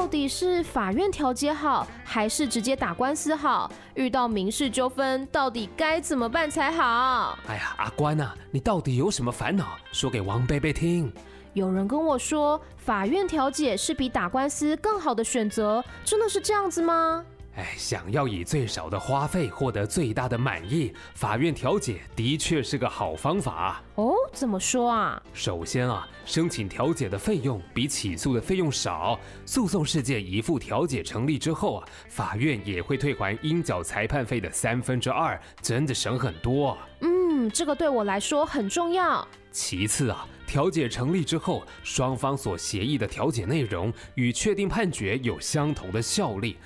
底是法院调解好，还是直接打官司好？遇到民事纠纷，到底该怎么办才好？ 哎呀，阿关啊，你到底有什么烦恼？说给王贝贝听。 有人跟我说，法院调解是比打官司更好的选择，真的是这样子吗？ 想要以最少的花费获得最大的满意，法院调解的确是个好方法。 哦，怎么说啊？ 首先啊，申请调解的费用比起诉的费用少，诉讼事件一复调解成立之后啊，法院也会退还应缴裁判费的2/3，真的省很多。 这个对我来说很重要。 其次啊，调解成立之后，双方所协议的调解内容与确定判决有相同的效力，